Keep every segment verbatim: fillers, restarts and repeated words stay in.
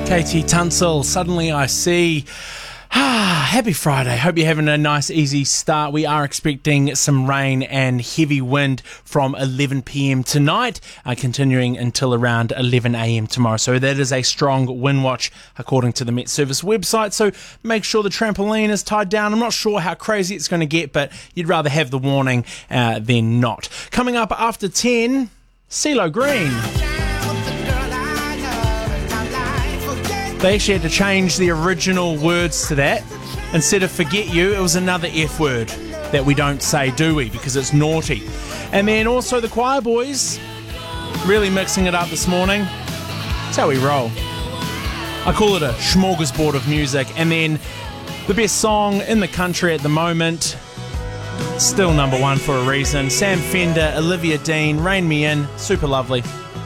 K T Tunsil, Suddenly I See. Ah, happy Friday. Hope you're having a nice, easy start. We are expecting some rain and heavy wind from eleven p.m. tonight, uh, continuing until around eleven a.m. tomorrow. So that is a strong wind watch, according to the Met Service website. So make sure the trampoline is tied down. I'm not sure how crazy it's going to get, but you'd rather have the warning uh, than not. Coming up after ten, CeeLo Green. They actually had to change the original words to that. Instead of forget you, it was another F word that we don't say, do we? Because it's naughty. And then also the Choir Boys, really mixing it up this morning. That's how we roll. I call it a smorgasbord of music. And then the best song in the country at the moment, still number one for a reason. Sam Fender, Olivia Dean, Rain Me In, super lovely.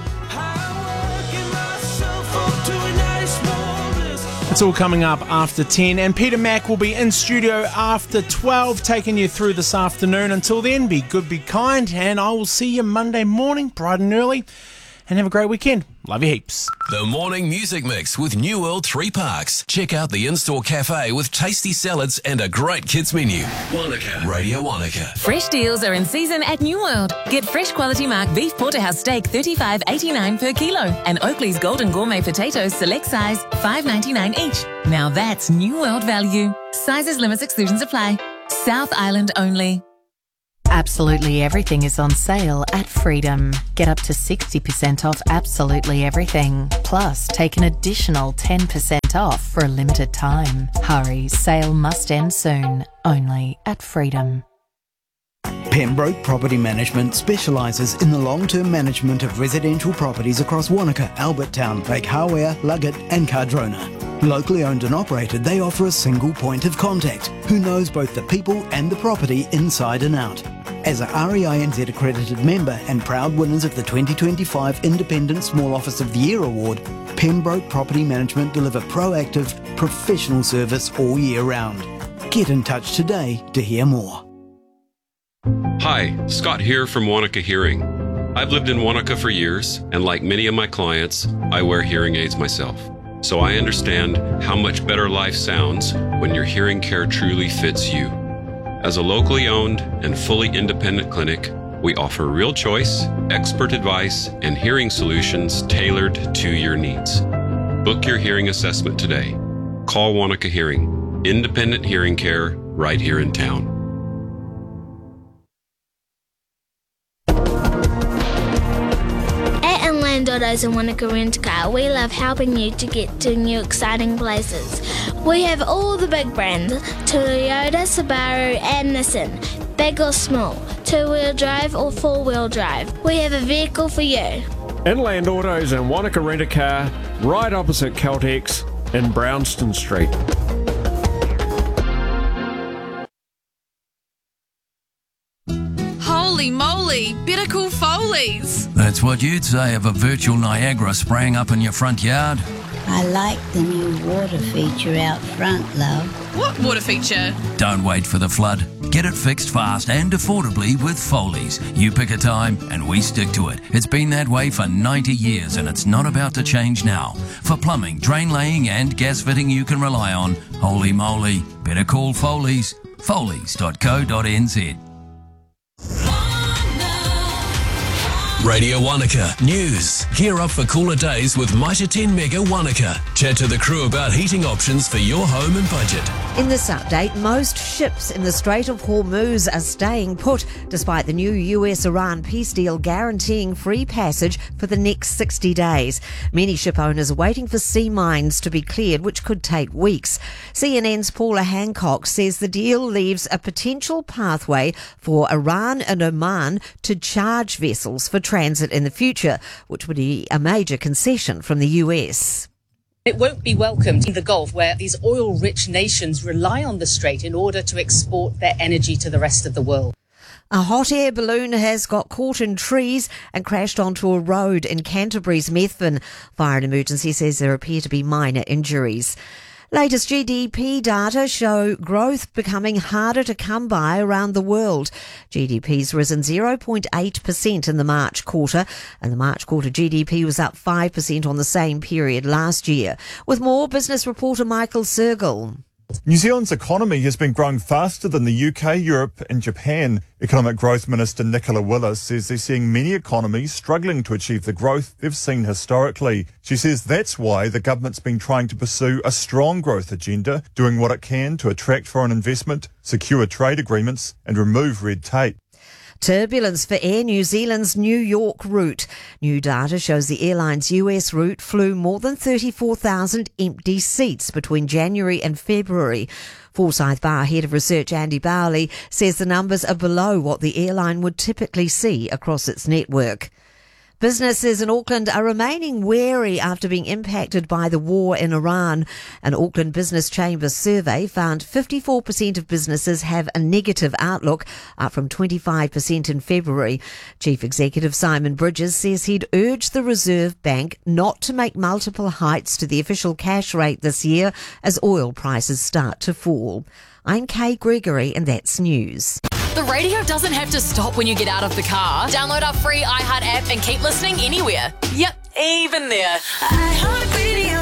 It's all coming up after ten, and Peter Mack will be in studio after twelve, taking you through this afternoon. Until then, be good, be kind, and I will see you Monday morning, bright and early, and have a great weekend. Love you heaps. The Morning Music Mix with New World Three Parks. Check out the in-store cafe with tasty salads and a great kids menu. Wanaka, Radio Wanaka. Fresh deals are in season at New World. Get fresh quality mark beef porterhouse steak thirty-five eighty-nine per kilo, and Oakley's Golden Gourmet potatoes select size five ninety-nine each. Now that's New World value. Sizes, limits, exclusions apply. South Island only. Absolutely everything is on sale at Freedom. Get up to sixty percent off absolutely everything. Plus, take an additional ten percent off for a limited time. Hurry, sale must end soon. Only at Freedom. Pembroke Property Management specialises in the long-term management of residential properties across Wanaka, Albertown, Lake Hawea, Luggett and Cardrona. Locally owned and operated, they offer a single point of contact who knows both the people and the property inside and out. As a R E I N Z accredited member and proud winners of the twenty twenty-five Independent Small Office of the Year Award, Pembroke Property Management deliver proactive, professional service all year round. Get in touch today to hear more. Hi, Scott here from Wanaka Hearing. I've lived in Wanaka for years, and like many of my clients, I wear hearing aids myself. So I understand how much better life sounds when your hearing care truly fits you. As a locally owned and fully independent clinic, we offer real choice, expert advice, and hearing solutions tailored to your needs. Book your hearing assessment today. Call Wanaka Hearing, independent hearing care right here in town. Autos in Wanaka Rent Car, we love helping you to get to new exciting places. We have all the big brands, Toyota, Subaru and Nissan, big or small, two-wheel drive or four-wheel drive. We have a vehicle for you. Inland Autos in Wanaka Rent a Car, right opposite Caltex in Brownston Street. Holy moly, better call Foley's. That's what you'd say of a virtual Niagara spraying up in your front yard. I like the new water feature out front, love. What water feature? Don't wait for the flood. Get it fixed fast and affordably with Foley's. You pick a time and we stick to it. It's been that way for ninety years and it's not about to change now. For plumbing, drain laying and gas fitting you can rely on, holy moly, better call Foley's. Foley's dot co dot n z. Radio Wanaka News. Gear up for cooler days with Mitre ten Mega Wanaka. Chat to the crew about heating options for your home and budget. In this update, most ships in the Strait of Hormuz are staying put despite the new U S Iran peace deal guaranteeing free passage for the next sixty days. Many ship owners are waiting for sea mines to be cleared, which could take weeks. C N N's Paula Hancock says the deal leaves a potential pathway for Iran and Oman to charge vessels for transit in the future, which would be a major concession from the U S. It won't be welcomed in the Gulf, where these oil-rich nations rely on the Strait in order to export their energy to the rest of the world. A hot air balloon has got caught in trees and crashed onto a road in Canterbury's Methven. Fire and Emergency says there appear to be minor injuries. Latest G D P data show growth becoming harder to come by around the world. G D P's risen zero point eight percent in the March quarter, and the March quarter G D P was up five percent on the same period last year. With more, business reporter Michael Sergel. New Zealand's economy has been growing faster than the U K, Europe and Japan. Economic Growth Minister Nicola Willis says they're seeing many economies struggling to achieve the growth they've seen historically. She says that's why the government's been trying to pursue a strong growth agenda, doing what it can to attract foreign investment, secure trade agreements and remove red tape. Turbulence for Air New Zealand's New York route. New data shows the airline's U S route flew more than thirty-four thousand empty seats between January and February. Forsyth Bar Head of Research Andy Bowley says the numbers are below what the airline would typically see across its network. Businesses in Auckland are remaining wary after being impacted by the war in Iran. An Auckland Business Chamber survey found fifty-four percent of businesses have a negative outlook, up from twenty-five percent in February. Chief Executive Simon Bridges says he'd urge the Reserve Bank not to make multiple hikes to the official cash rate this year as oil prices start to fall. I'm Kay Gregory and that's news. The radio doesn't have to stop when you get out of the car. Download our free iHeart app and keep listening anywhere. Yep, even there. iHeartRadio.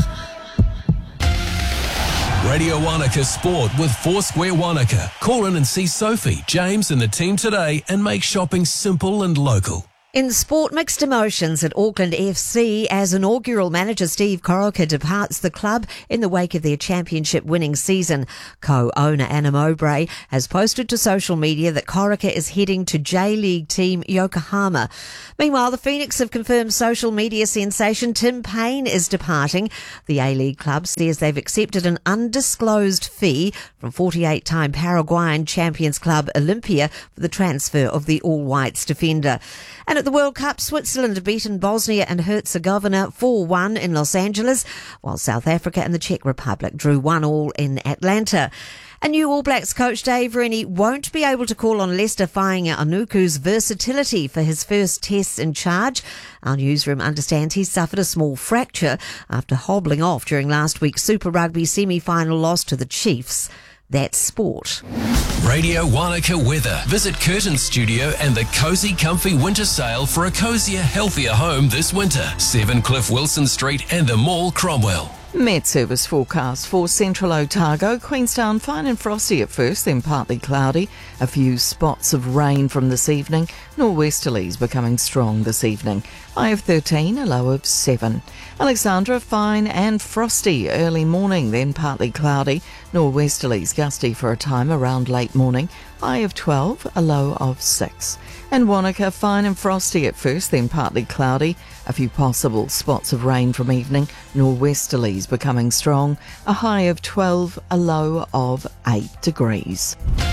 Radio Wanaka Sport with Foursquare Wanaka. Call in and see Sophie, James and the team today and make shopping simple and local. In sport, mixed emotions at Auckland F C as inaugural manager Steve Corica departs the club in the wake of their championship winning season. Co-owner Anna Mowbray has posted to social media that Corica is heading to J-League team Yokohama. Meanwhile, the Phoenix have confirmed social media sensation Tim Payne is departing. The A-League club says they've accepted an undisclosed fee from forty-eight-time Paraguayan champions club Olympia for the transfer of the All-Whites defender. And at the World Cup, Switzerland have beaten Bosnia and Herzegovina four one in Los Angeles, while South Africa and the Czech Republic drew one all in Atlanta. A new All Blacks coach Dave Rennie won't be able to call on Leicester Fainga Anuku's versatility for his first tests in charge. Our newsroom understands he suffered a small fracture after hobbling off during last week's Super Rugby semi-final loss to the Chiefs. That's sport. Radio Wanaka weather. Visit Curtin Studio and the Cozy Comfy Winter Sale for a cozier, healthier home this winter. seven Cliff Wilson Street and the Mall, Cromwell. Met Service forecast for Central Otago, Queenstown fine and frosty at first, then partly cloudy. A few spots of rain from this evening. Nor'westerlies becoming strong this evening. High of thirteen, a low of seven. Alexandra fine and frosty early morning, then partly cloudy. Nor'westerlies gusty for a time around late morning. High of twelve, a low of six. And Wanaka fine and frosty at first, then partly cloudy. A few possible spots of rain from evening. Nor'westerlies becoming strong. A high of twelve, a low of eight degrees.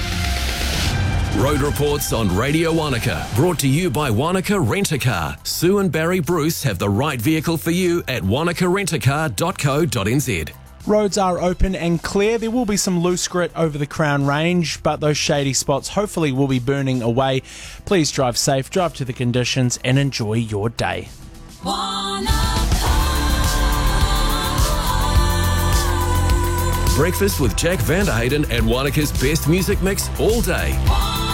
Road reports on Radio Wanaka, brought to you by Wanaka Rent-A-Car. Sue and Barry Bruce have the right vehicle for you at wanaka rent a car dot co dot n z. Roads are open and clear. There will be some loose grit over the Crown Range, but those shady spots hopefully will be burning away. Please drive safe, drive to the conditions, and enjoy your day. Breakfast with Jack Vanderhayden and Wanaka's best music mix all day.